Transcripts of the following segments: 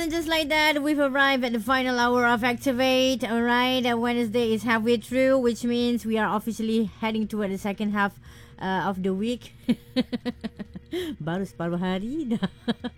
And just like that, we've arrived at the final hour of Activate. All right, Wednesday is halfway through, which means we are officially heading toward the second half of the week. Baru separuh hari dah.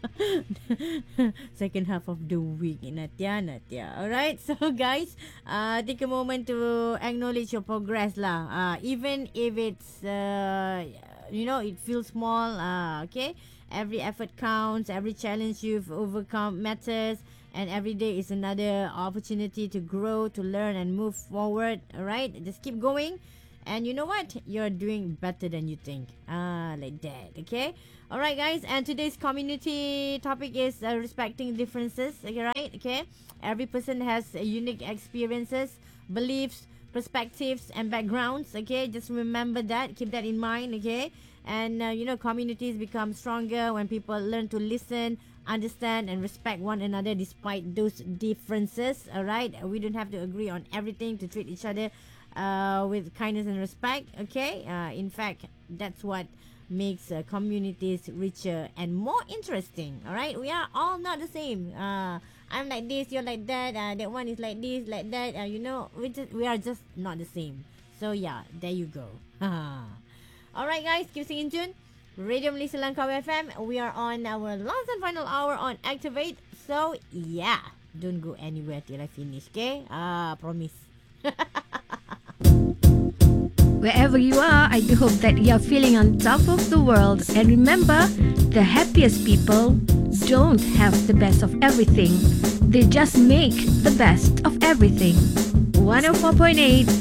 Second half of the week, Natia. Alright, so guys, take a moment to acknowledge your progress lah. Even if it's, it feels small. Okay, every effort counts. Every challenge you've overcome matters. And every day is another opportunity to grow, to learn, and move forward. Alright, just keep going. And you know what? You're doing better than you think. Like that. Okay. All right, guys. And today's community topic is respecting differences. Okay, right? Okay. Every person has unique experiences, beliefs, perspectives, and backgrounds. Okay. Just remember that. Keep that in mind. Okay. And communities become stronger when people learn to listen, understand, and respect one another despite those differences. All right. We don't have to agree on everything, to treat each other with kindness and respect. Okay, in fact, that's what makes communities richer and more interesting. All right, we are all not the same. I'm like this, you're like that. That one is like this, like that. We are just not the same. So yeah, there you go. All right, guys, keep staying in tune. Radio Malaysia Langkawi FM. We are on our last and final hour on Activate. So yeah, don't go anywhere till I finish. Okay, promise. Wherever you are, I do hope that you're feeling on top of the world. And remember, the happiest people don't have the best of everything. They just make the best of everything. 104.8